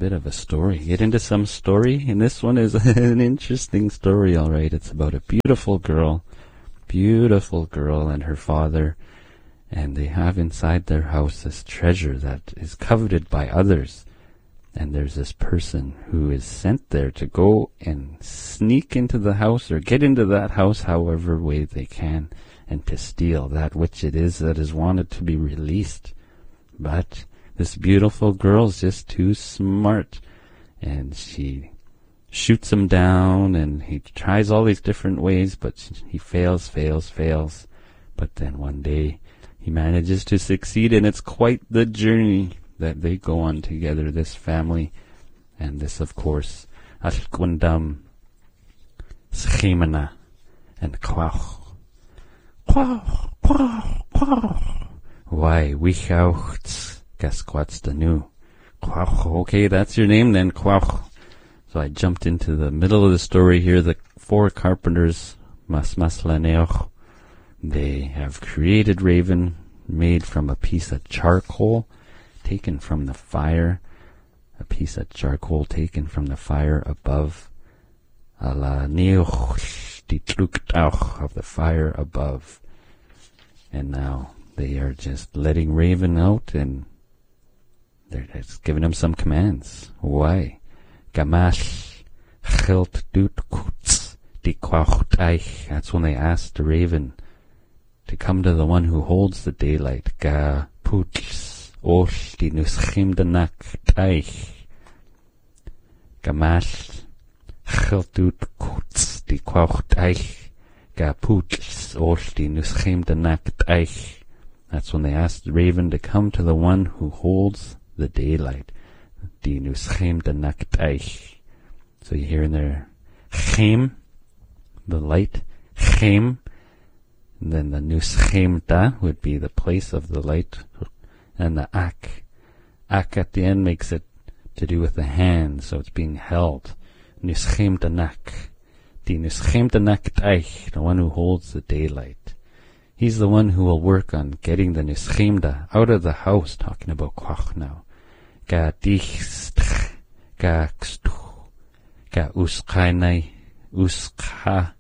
bit of a story. Get into some story, and this one is an interesting story, all right. It's about a beautiful girl and her father, and they have inside their house this treasure that is coveted by others. And there's this person who is sent there to go and sneak into the house or get into that house however way they can, and to steal that which it is that is wanted to be released. But this beautiful girl's just too smart, and she shoots him down, and he tries all these different ways, but he fails. But then one day he manages to succeed, and it's quite the journey that they go on together, this family. And this, of course, Ashkwandam, Schemena, and Kwach. Why, Wichauchts, Gasquatstanu. Kwach. Okay, that's your name then, Kwach. So I jumped into the middle of the story here. The four carpenters, Masmaslaneoch, they have created Raven, made from a piece of charcoal taken from the fire, a piece of charcoal taken from the fire above, ala neoch, die truktauch of the fire above. And now they are just letting Raven out, and they're just giving him some commands. Why? Gamash chilt doet koets die kwaucht eich. That's when they asked the Raven to come to the one who holds the daylight. Ga poots osh die nuschim de nak eich. Gamash chilt doet koets die kwaucht eich. Ga poots osh die nuschim de nak eich. That's when they asked the Raven to come to the one who holds the daylight. Die nuschim de nak eich. So you hear in there, chem, the light, chem, and then the nuschemta would be the place of the light, and the ak. Ak at the end makes it to do with the hand, so it's being held. Nuschemtanak. The nuschemtanak taich, the one who holds the daylight. He's the one who will work on getting the nuschemda out of the house, talking about kwach now. Ga dichst, ga kstuch, ga uskainai, uska,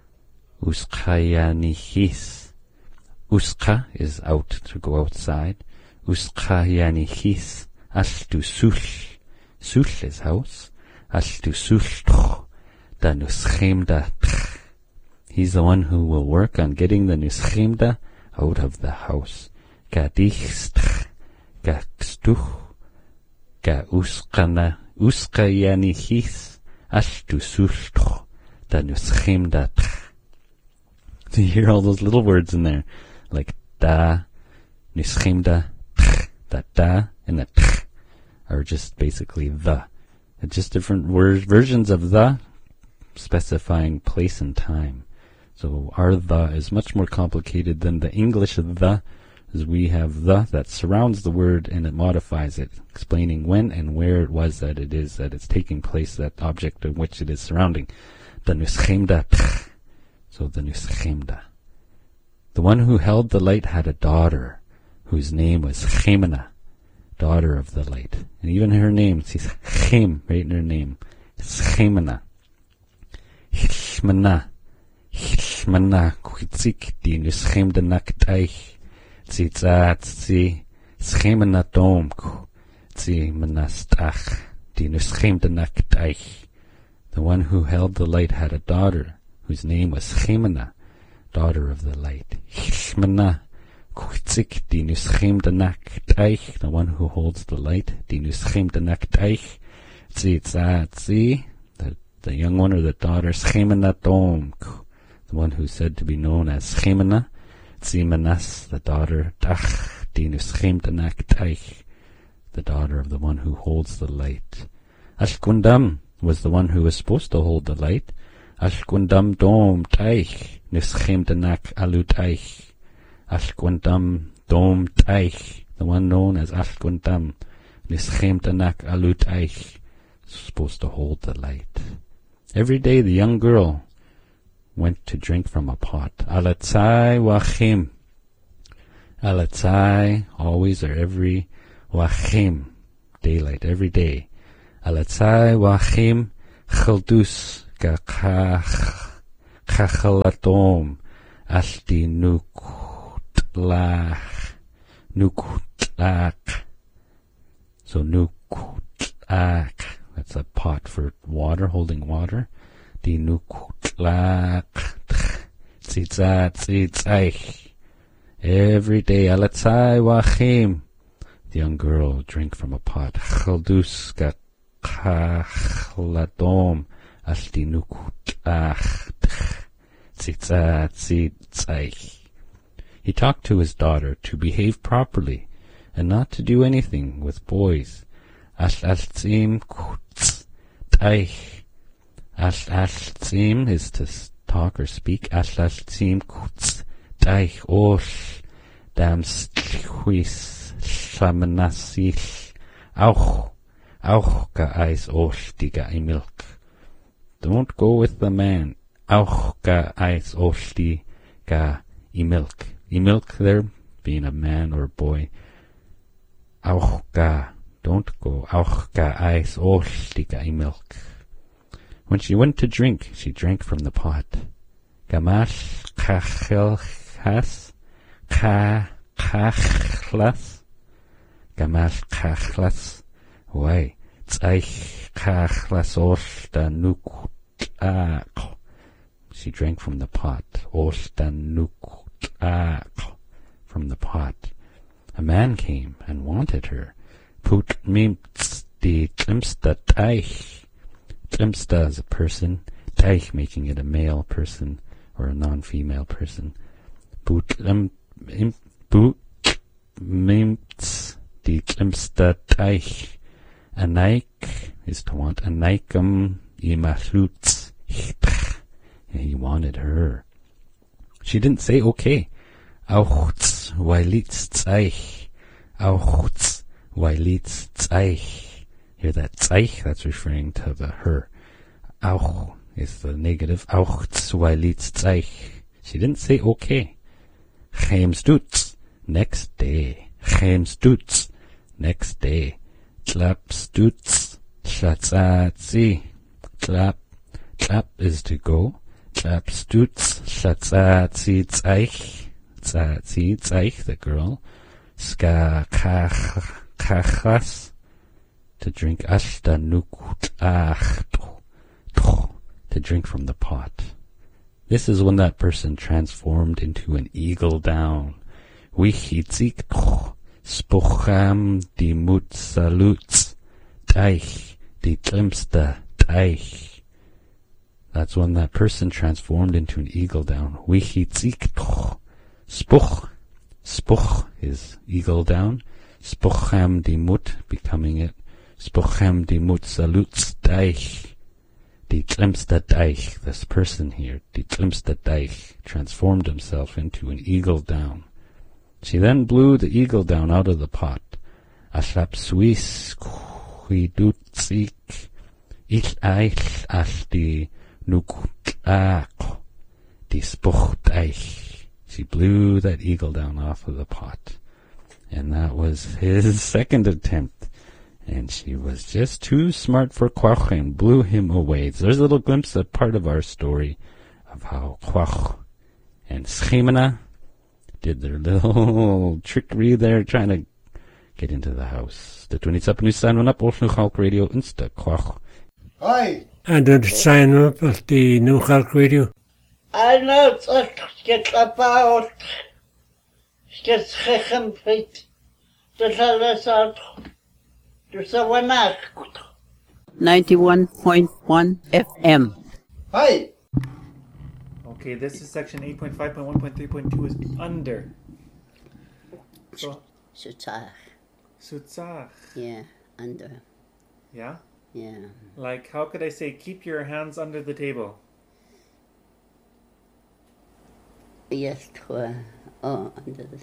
uskayanichis. Uska is out, to go outside. Uskayanichis, ashtu sush. Sush is house. Ashtu sush tch, da nuschemda tch. He's the one who will work on getting the nuschemda out of the house. Ga dichst, ga kstuch, ga uskana, uskayanichis, ashtu sush tch, da nuschemda tch. So you hear all those little words in there, like da, nuschemda, tch. That da and the tch are just basically the. It's just different versions of the, specifying place and time. So our the is much more complicated than the English the, as we have the that surrounds the word and it modifies it, explaining when and where it was that it is that it's taking place, that object in which it is surrounding. The nuschemda tch. So the nuschemda. The one who held the light had a daughter whose name was Chemena, daughter of the light. And even her name, she's Chem, right in her name. Chemena. Hishmana. Hishmana kwitzik di nuschemda naktaich. Tzi Chemena domk. Tzi manastach di nuschemda naktaich. The one who held the light had a daughter whose name was Chemena, daughter of the light. Hishmana kwitzik di nuschemda naktaich. The one who holds the light. Di nuschemda naktaich. Tzi the young one or the daughter, Chemena domk. The one who's said to be known as Chemena. Tzi manas, the daughter, tach di nuschemda naktaich. The daughter of the one who holds the light. Ashkwandam was the one who was supposed to hold the light. Ashkwandam dom taich, nuschemda nak alutaich. Ashkwandam dom taich, the one known as Ashkwandam, nuschemda nak alutaich, supposed to hold the light. Every day the young girl went to drink from a pot. Alatzai wachim. Alatzai, always or every, wachim, daylight, every day. Alatai wachim childus ga chachalatom alti nuklach. So nuklach, that's a pot for water, holding water. Di nuklach tzitzaich. Every day, alatai wachim. The young girl will drink from a pot. Childus ga chachalatom alti nuklach tzitzaich. He talked to his daughter to behave properly and not to do anything with boys. Ash'altzim kutz taich. Ash'altzim is to talk or speak. Ash'altzim kutz taich osh dam stlhuis shamanasil auch ga eis osh diga milk. Don't go with the man. Auch ga eis osh diga milk. Milk there being a man or a boy. Auch ga, don't go. Auch ga eis osh diga milk. When she went to drink, she drank from the pot. Gamash kachelchas, kachlas, gamash kachlas. Why? Tzach kachlas osh da nuklach. She drank from the pot. Osh da nuklach. From the pot. A man came and wanted her. Put mimts di tlimsta taich. Tlimsta is a person. Taich making it a male person or a non-female person. Put mimts di tlimsta taich. A naik is to want. A naikam imachutz. He wanted her. She didn't say okay. Auchtz wailitz tzaich. Auchtz wailitz tzaich. Hear that tzaich? That's referring to the her. Auch is the negative. Auchtz wailitz tzaich. She didn't say okay. Chemstutz. Next day. Chemstutz. Next day. Tlapstutz. Shatzatzi. Tlap. Tlap is to go. Tlapstutz. Shatzatzi tzaich. Tzaich, the girl. Ska kachas, to drink. Ashta nuklach, to drink from the pot. This is when that person transformed into an eagle down. Wichitzik spucham di mutsalutz taich di tlimsta taich. That's when that person transformed into an eagle down. Wichitzik Spuch. Spuch is eagle down. Spucham di mut, becoming it. Spucham di mut salutz daich. Die Tlimsta Deich, this person here, die Tlimsta Deich, transformed himself into an eagle down. She then blew the eagle down out of the pot. Ashap suis kuidutzik ich eich as die nuklach, die Spuch Deich. She blew that eagle down off of the pot. And that was his second attempt. And she was just too smart for Quach and blew him away. So there's a little glimpse of part of our story of how Quach and Schemena did their little trickery there, trying to get into the house. The 20 up news sign up, Ocean Chalk Radio, Insta Quach. Hi. And the sign up of the New Chalk Radio. I know it's get about get schechem fit. There's a one 91.1 FM. Hi. Okay, this is section 8.5.1.3.2 is under. So, Sutzach. Sutzach. Yeah, under. Yeah? Yeah. Like, how could I say, keep your hands under the table? Yes, under the...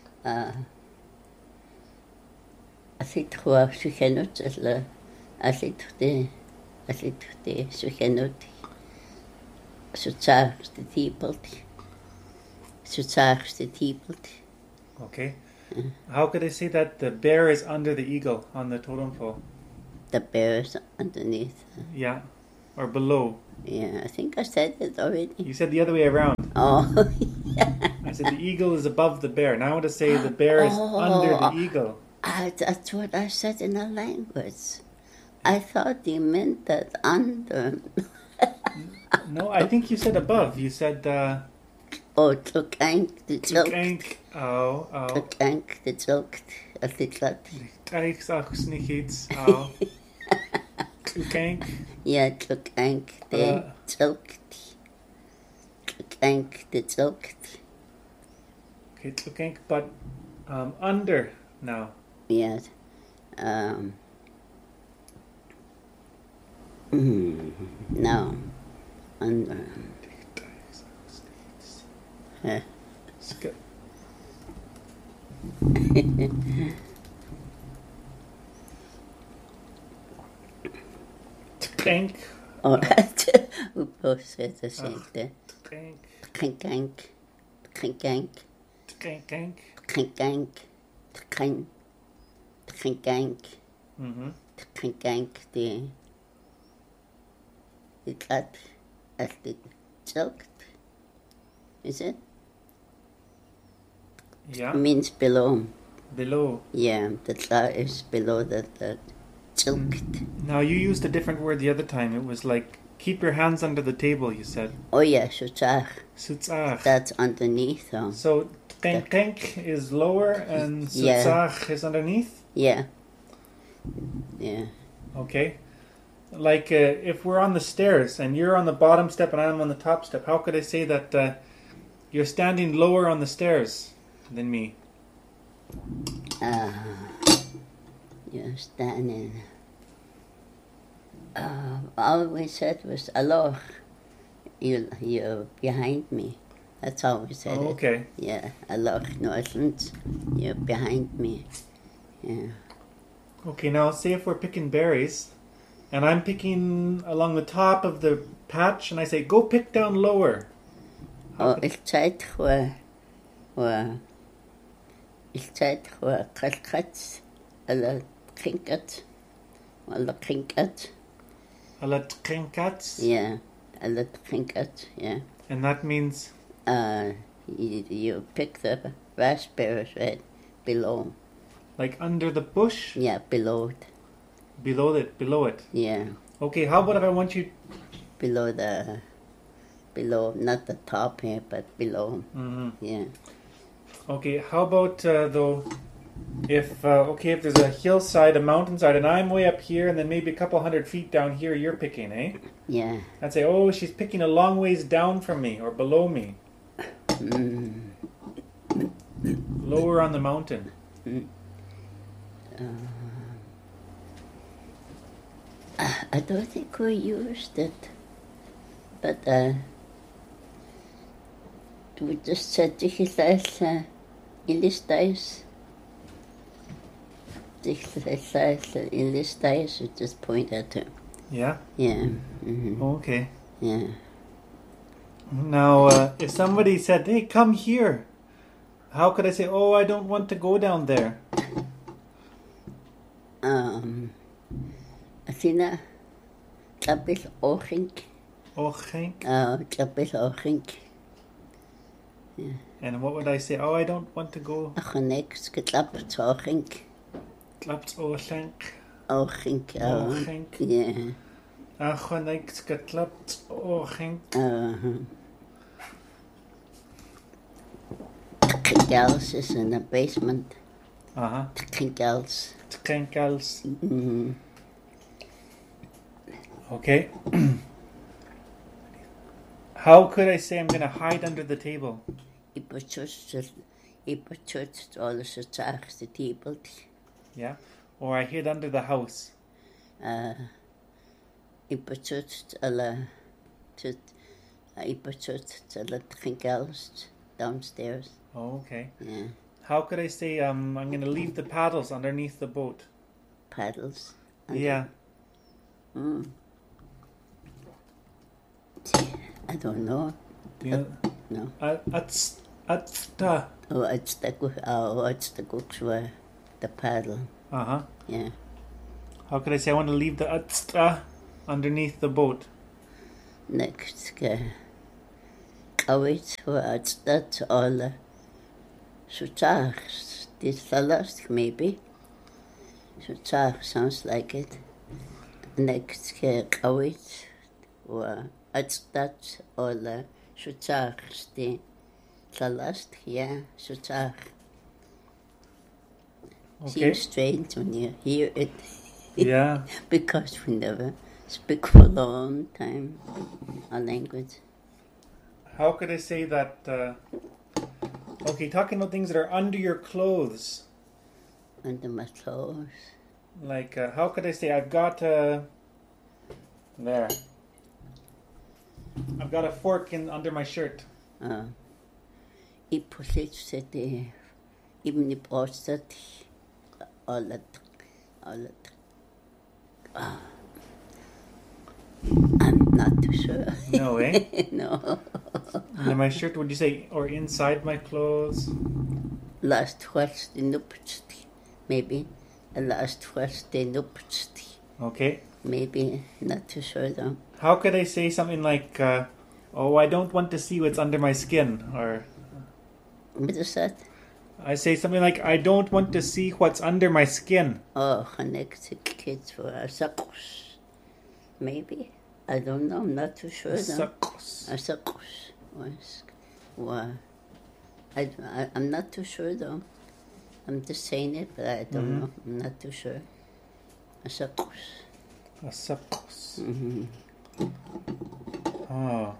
I think suchenut is la... I think the suchenut... Sutzach the teepelt. Sutzach the teepelt. Okay. How could I say that the bear is under the eagle on the totem pole? The bear's underneath. Yeah. Or below. Yeah, I think I said it already. You said the other way around. Oh, I said the eagle is above the bear. Now I want to say the bear is under the eagle. that's what I said in a language. I thought you meant that under. No, I think you said above. You said, Oh, tlukkank, the joke. Tlukkank. Oh. Tlukkank, the joke. As it got. Tlukkank sag's nicht iets. Oh. Tlukkank. Yeah, tlukkank, the joke. Tlukkank, the joke. Okay, tlukkank, but under now. Yes. No. Under. Tlukkank. Oh, we both said the same thing. Tlukkank. Tlukkank. Tlukkank. Tlukkank. Tlukkank. Tlukkank. Tlukkank. Tlukkank, the cat as the joke. Is it? Yeah. Means below. Below. Yeah, the cat is below the choked. Now you used a different word the other time. It was like keep your hands under the table. You said. Oh yeah, sutsach. Sutsach. That's underneath. So tlukkank is lower and Yeah. sutsach is underneath. Yeah. Yeah. Okay. Like if we're on the stairs and you're on the bottom step and I'm on the top step, how could I say that you're standing lower on the stairs than me? You're standing. All we said was aloch. You're behind me. That's how we said Oh, it. okay. Yeah, aloch Northlands. You're behind me. Yeah. Okay, now say if we're picking berries and I'm picking along the top of the patch and I say, go pick down lower. Oh, ich Zeit voor kalkats, alle krinket, alle krinket. Alle tkrinkats. Yeah, alle krinket. Yeah. And that means? You pick the raspberries right below. Like under the bush? Yeah, below it. Below it. Yeah, Okay, how about if I want you... below, not the top here, but below. Yeah. Okay, how about though, if there's a hillside, a mountainside, and I'm way up here, and then maybe a couple 100 feet down here, you're picking, eh? Yeah. I'd say, oh, she's picking a long ways down from me, or below me. Lower on the mountain. I don't think we used it, but we just said digitals in this days. Digitals in this days, you just point at it. Yeah? Yeah. Okay. Yeah. Now, if somebody said, hey, come here, how could I say, oh, I don't want to go down there? Athena, tlapil ochink. Ochink. Tlapil ochink. And what would I say? Oh, I don't want to go. Achonex, getlapit ochink. Klapt ochink. Ochink. Ochink. Yeah. Achonex geklapt ochink. Trinkels is in the basement. Trinkels. Trinkels. Okay. How could I say I'm going to hide under the table? I put alles het zacht de table. Yeah? Or I hid under the house. I put alle trinkels downstairs. Oh, okay. Yeah. How could I say I'm going to leave the paddles underneath the boat? Paddles. Yeah. I don't know. Yeah. No. Atsta. Oh, it's the good. Oh, it's the good where the paddle. Uh-huh. Yeah. How could I say I want to leave the atsta underneath the boat? Next, Kawit was that all. Shutach, this last maybe. Shutach sounds like it. Next, Kawit was that all. Shutach, the last, yeah, Shutach. Okay. Seems strange when you hear it. Yeah. Because we never speak for a long time our language. How could I say that? Okay, talking about things that are under your clothes. Under my clothes. Like, how could I say I've got there. I've got a fork under my shirt. I position even if also all that. I'm not too sure. No, eh? No. Under my shirt, would you say, or inside my clothes? Last question, maybe. Last question, Okay. maybe. Not too sure though. How could I say something like, oh, I don't want to see what's under my skin? Or What is that? I say something like, I don't want to see what's under my skin. Oh, connected kids for a suckles. Maybe. I don't know. I'm not too sure though. Suckles. A suckles. Well, I'm not too sure though. I'm just saying it, but I don't know. I'm not too sure. A suckles. A suckles. Mm-hmm. Oh.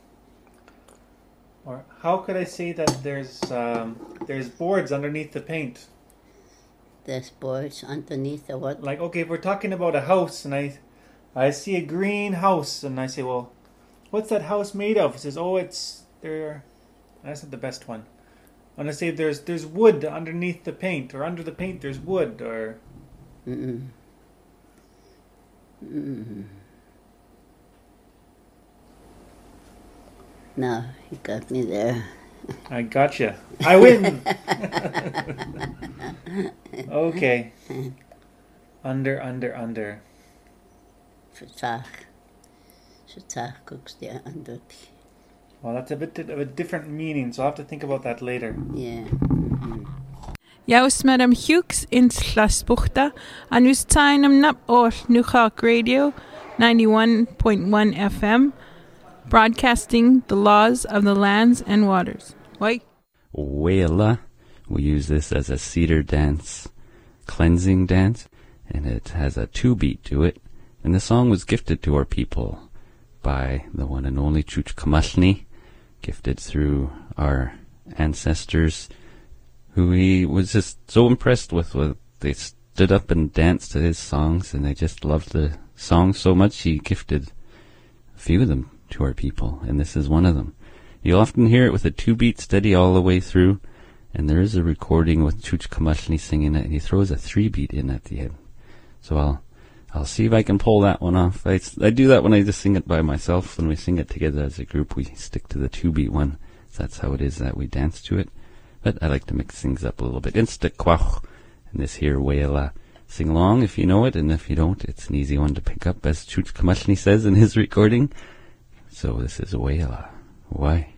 Or how could I say that there's boards underneath the paint? There's boards underneath the what? Like, okay, if we're talking about a house and I see a green house and I say, well, what's that house made of? It says, oh, it's there. That's not the best one. When I say there's wood underneath the paint, or under the paint there's wood, or No, you got me there. I gotcha. I win. Okay. Under. Shutach cooks there under. Well, that's a bit of a different meaning, so I'll have to think about that later. Yeah. Jaus Madam Hughes in Slasbuchta, and us time nap or Nuchak Radio 91.1 FM, broadcasting the laws of the lands and waters. Why? Wela. We use this as a cedar dance, cleansing dance, and it has a 2-beat to it. And the song was gifted to our people by the one and only Chuch Kamashni, gifted through our ancestors, who he was just so impressed with. They stood up and danced to his songs, and they just loved the songs so much he gifted a few of them to our people, and this is one of them. You'll often hear it with a 2-beat steady all the way through, and there is a recording with Chuch Kamashni singing it, and he throws a 3-beat in at the end. So I'll see if I can pull that one off. I do that when I just sing it by myself. When we sing it together as a group, we stick to the 2-beat one. So that's how it is that we dance to it. But I like to mix things up a little bit. Insta kwach, and this here Wela. Sing along if you know it, and if you don't, it's an easy one to pick up, as Chuch Kamashni says in his recording. So this is Wela. Why?